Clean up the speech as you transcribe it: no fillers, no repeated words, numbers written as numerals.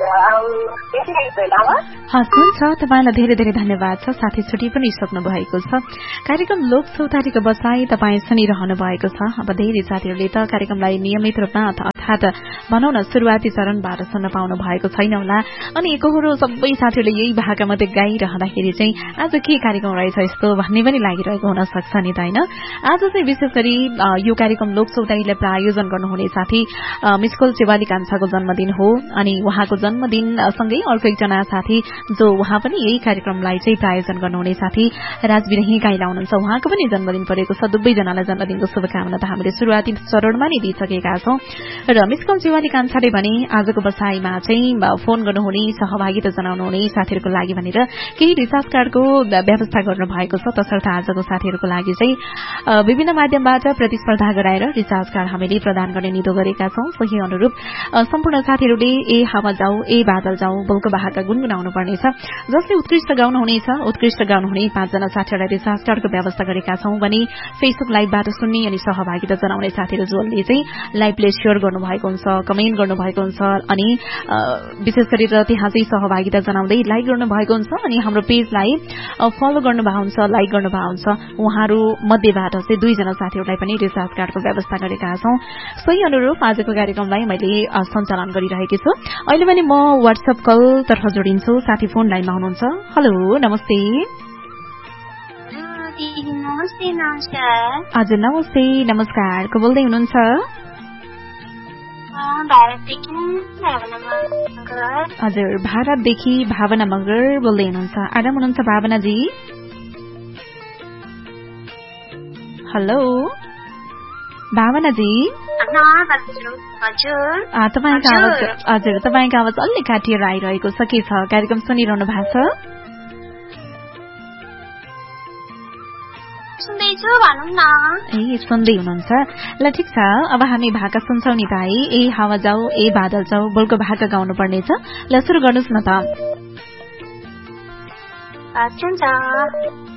हुन्छ तपाईँलाई धेरै धेरै धन्यवाद छ। साथी छुट्टी पनि सक्नु भएको छ। कार्यक्रम लोक चौतारीको बसाई तपाईँ सुनिरहनु भएको छ। अब धेरै साथीहरूले त कार्यक्रमलाई नियमित रूपमा अर्थात भनौँ न सुरुवाती चरणबाट सुन्न पाउनु भएको छैन होला। अनि एकहोरो सबै साथीहरूले यही भाका मात्रै गाइरहँदाखेरि चाहिँ आज के कार्यक्रम रहेछ यस्तो भन्ने पनि लागिरहेको हुन सक्छ नि त होइन। आज चाहिँ विशेष गरी यो कार्यक्रम लोक चौतारीलाई प्रायोजन गर्नुहुने साथी मिस्कल चेवाली कान्छाको जन्मदिन हो। अनि उहाँको जन्मदिन सँगै अर्को एकजना साथी जो उहाँ पनि यही कार्यक्रमलाई चाहिँ प्रायोजन गर्नुहुने साथी राजबिरही गाइला हुनुहुन्छ। उहाँको पनि जन्मदिन परेको छ। दुवैजनालाई जन्मदिनको शुभकामना त हामीले सुरुवाती चरणमा नै दिइसकेका छौं। र मिस्कल चेवाली कान्छाले भने आजको बसाईमा चाहिँ फोन गर्नुहुने सहभागिता जनाउनुहुने साथीहरूको लागि भनेर केही रिचार्ज कार्डको व्यवस्था गर्नु भएको छ। तसर्थ आजको साथीहरूको लागि चाहिँ विभिन्न माध्यमबाट प्रतिस्पर्धा गराएर रिचार्ज कार्ड हामीले प्रदान गर्ने निधो गरेका छौं। सोही अनुरूप सम्पूर्ण साथीहरूले ए हावा जाऊ ए बादल जाऊ बोलको भाका गुनगुनाउनु पर्नेछ। जसले उत्कृष्ट गाउनुहुनेछ उत्कृष्ट गाउनुहुने 5 जना साथीहरूलाई रिचार्ज कार्डको व्यवस्था गरेका छौं भने फेसबुक लाइभबाट सुन्ने अनि सहभागिता जनाउने साथीहरू जसले चाहिँ लाइभले शेयर गर्नुभएको हुन्छ कमेन्ट गर्नुभएको हुन्छ अनि विशेष गरेर त्यहाँ चाहिँ सहभागिता जनाउँदै लाइक गर्नुभएको हुन्छ अनि हाम्रो पेजलाई फलो गर्नुभएको हुन्छ लाइक गर्नुभएको हुन्छ उहाँहरू मध्येबाट चाहिँ 2 जना साथीहरूलाई पनि रिचार्ज कार्डको व्यवस्था गरेका छौं। सोही अनुरूप आजको कार्यक्रमलाई मैले सञ्चालन गरिरहेकी छु। अहिले पनि म व्हाट्सएप कल तर्फ जोडिन्छु। साथी फोन लाइनमा हुनुहुन्छ। हेलो नमस्ते। हजुर नमस्ते नमस्कार को बोल्दै हुनुहुन्छ? हजुर भारतदेखि भावना मगर बोल्दै हुनुहुन्छ। आराम हुनुहुन्छ भावनाजी? हेलो भावनाजी। हजुर तपाईँको आवाज अलि काटिएर आइरहेको छ। के छ कार्यक्रम सुनिरहनु भएको छ? ए सुन्दै हुनुहुन्छ। ल ठिक छ अब हामी भाका सुन्छौं नि त है। ए हावा जाऊ ए बादल जाऊ बोलको भाका गाउनु पर्नेछ। ल सुरु गर्नुहोस् न त।